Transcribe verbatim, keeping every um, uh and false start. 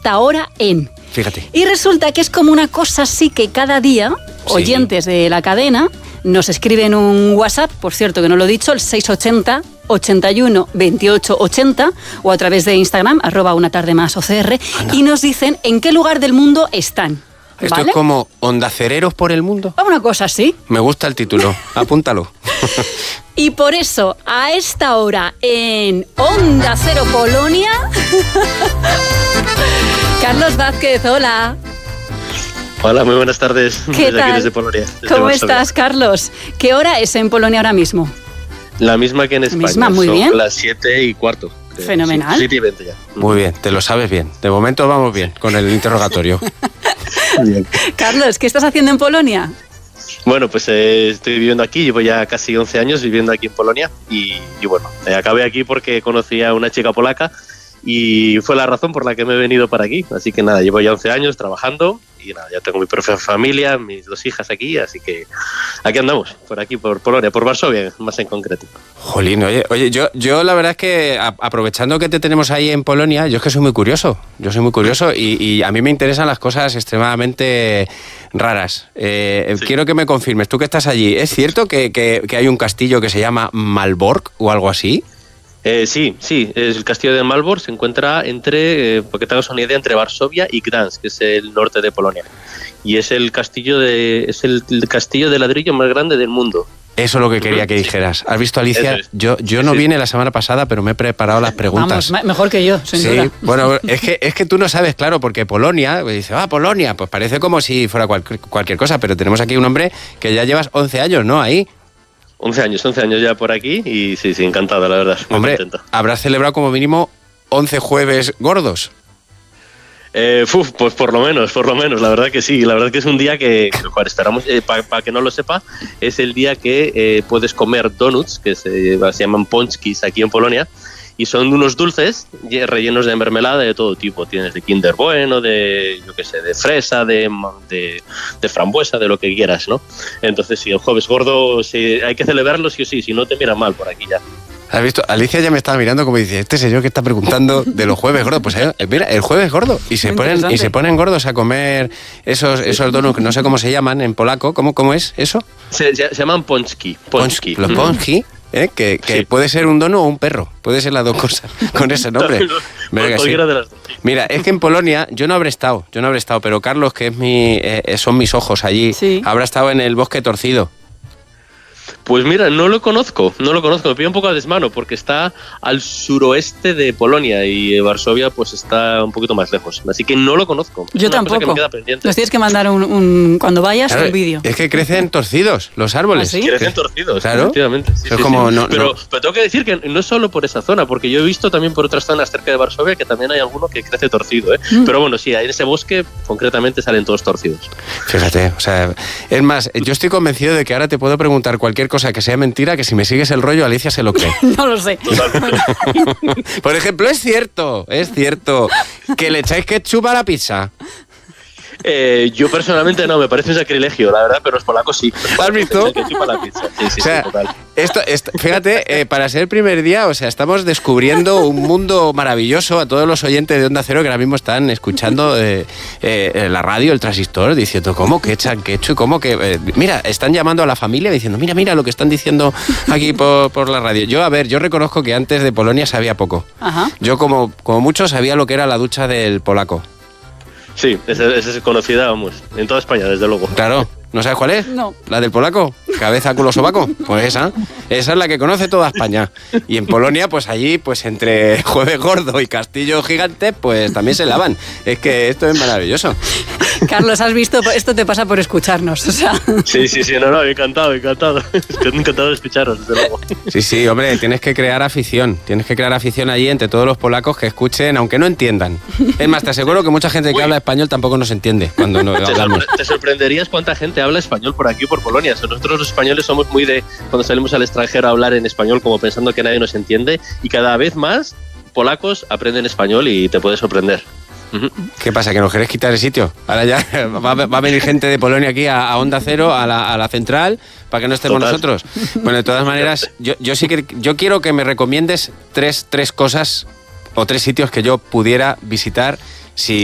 esta hora en... Fíjate. Y resulta que es como una cosa así que cada día, sí, oyentes de la cadena nos escriben un WhatsApp, por cierto que no lo he dicho, el seis ochenta, ochenta y uno, veintiocho ochenta, o a través de Instagram, arroba una tarde más O C R, Anda. Y nos dicen en qué lugar del mundo están. ¿Esto ¿Vale? es como ondacereros por el mundo? Una cosa así. Me gusta el título, apúntalo. Y por eso, a esta hora, en Onda Cero Polonia, Carlos Vázquez, hola. Hola, muy buenas tardes. ¿Qué desde tal? Aquí desde Polonia, desde ¿Cómo Varsovia. estás, Carlos? ¿Qué hora es en Polonia ahora mismo? La misma que en España. Misma, muy Son bien. las siete y cuarto. Fenomenal. siete y veinte ya. Muy bien, te lo sabes bien. De momento vamos bien con el interrogatorio. Bien. Carlos, ¿qué estás haciendo en Polonia? Bueno, pues eh, estoy viviendo aquí, llevo ya casi once años viviendo aquí en Polonia y, y bueno, eh, acabé aquí porque conocí a una chica polaca y fue la razón por la que me he venido para aquí. Así que nada, llevo ya once años trabajando y nada, ya tengo mi propia familia, mis dos hijas aquí, así que aquí andamos, por aquí, por Polonia, por Varsovia más en concreto. Jolín, oye, oye yo, yo la verdad es que a, aprovechando que te tenemos ahí en Polonia, yo es que soy muy curioso, yo soy muy curioso y, y a mí me interesan las cosas extremadamente raras. Eh, sí. Quiero que me confirmes, tú que estás allí, ¿es cierto que, que, que hay un castillo que se llama Malbork o algo así? Eh, sí, sí, el castillo de Malbork se encuentra entre, eh, porque te hagas una idea, entre Varsovia y Gdansk, que es el norte de Polonia. Y es el castillo de, es el, el castillo de ladrillo más grande del mundo. Eso es lo que quería que dijeras. ¿Has visto, Alicia? Es. Yo, yo no sí, vine la semana pasada, pero me he preparado las preguntas. Vamos, mejor que yo, sin sí, duda. Bueno, es que, es que tú no sabes, claro, porque Polonia, pues dice, ah, Polonia, pues parece como si fuera cual, cualquier cosa, pero tenemos aquí un hombre que ya llevas once años, ¿no? Ahí. once años, once años ya por aquí y sí, sí, encantado, la verdad. Muy Hombre, contento. Habrás celebrado como mínimo once jueves gordos. Eh, uf, pues por lo menos, por lo menos, la verdad que sí, la verdad que es un día que, joder, esperamos, eh, para pa que no lo sepa, es el día que eh, puedes comer donuts, que se, se llaman pączkis aquí en Polonia, y son unos dulces rellenos de mermelada de todo tipo, tienes de Kinder Bueno, de, yo qué sé, de fresa, de, de, de frambuesa, de lo que quieras, ¿no? Entonces sí, el jueves gordo sí, hay que celebrarlo sí o sí, si no te miran mal por aquí ya. ¿Has visto? Alicia ya me estaba mirando como dice, este señor que está preguntando de los jueves gordos. Pues eh, mira, el jueves gordo. Y se ponen y se ponen gordos a comer esos esos donuts, no sé cómo se llaman en polaco. ¿Cómo, cómo es eso? Se, se llaman pączki. Pączki. Los pączki, ¿eh? que, que sí. Puede ser un donut o un perro. Puede ser las dos cosas con ese nombre. Mira, sí. de las dos. Mira, es que en Polonia yo no habré estado, yo no habré estado, pero Carlos, que es mi, eh, son mis ojos allí, sí. habrá estado en el Bosque Torcido. Pues mira, no lo conozco, no lo conozco, me pilla un poco a desmano porque está al suroeste de Polonia y Varsovia pues está un poquito más lejos, así que no lo conozco. Yo tampoco. Que me queda pendiente. Nos tienes que mandar un, un cuando vayas claro, un vídeo. Es que crecen torcidos los árboles. ¿Ah, sí? Crecen torcidos, claro. Efectivamente. Sí, es sí, como, sí. No, pero, no. pero tengo que decir que no es solo por esa zona, porque yo he visto también por otras zonas cerca de Varsovia que también hay alguno que crece torcido, ¿eh? Mm. Pero bueno, sí, en ese bosque concretamente salen todos torcidos. Fíjate, o sea, es más, yo estoy convencido de que ahora te puedo preguntar cualquier cosa que sea mentira, que si me sigues el rollo, Alicia se lo cree. No lo sé. Por ejemplo, es cierto, es cierto que le echáis ketchup a la pizza. Eh, yo personalmente no, me parece un sacrilegio, la verdad, pero los polacos sí. ¿Has visto? Sí, sí, o sea, sí, total. Esto, esto, fíjate, eh, para ser el primer día, o sea, estamos descubriendo un mundo maravilloso a todos los oyentes de Onda Cero que ahora mismo están escuchando eh, eh, la radio, el transistor, diciendo, ¿cómo que echan ketchup? ¿Cómo que...? Eh, mira, están llamando a la familia diciendo, mira, mira lo que están diciendo aquí por, por la radio. Yo, a ver, yo reconozco que antes de Polonia sabía poco. Ajá. Yo, como, como mucho, sabía lo que era la ducha del polaco. Sí, esa, esa es conocida, vamos, en toda España, desde luego. Claro. ¿No sabes cuál es? No. ¿La del polaco? ¿Cabeza, culo, sobaco? Pues esa. Esa es la que conoce toda España. Y en Polonia, pues allí, pues entre Jueves Gordo y Castillo Gigante, pues también se lavan. Es que esto es maravilloso. Carlos, has visto, esto te pasa por escucharnos, o sea. Sí, sí, sí, no, no, encantado, encantado. Encantado de escucharos, desde luego. Sí, sí, hombre, tienes que crear afición. Tienes que crear afición allí entre todos los polacos que escuchen, aunque no entiendan. Es más, te aseguro que mucha gente que Uy. habla español tampoco nos entiende cuando no te hablamos. Sorpre- te sorprenderías cuánta gente habla español por aquí, por Polonia. Nosotros los españoles somos muy de, cuando salimos al extranjero, a hablar en español como pensando que nadie nos entiende, y cada vez más polacos aprenden español y te puede sorprender. Uh-huh. ¿Qué pasa? ¿Que nos queréis quitar el sitio? Ahora ya va, va a venir gente de Polonia aquí a, a Onda Cero, a la, a la central, para que no estemos Total. nosotros. Bueno, de todas maneras, yo, yo sí que yo quiero que me recomiendes tres, tres cosas o tres sitios que yo pudiera visitar si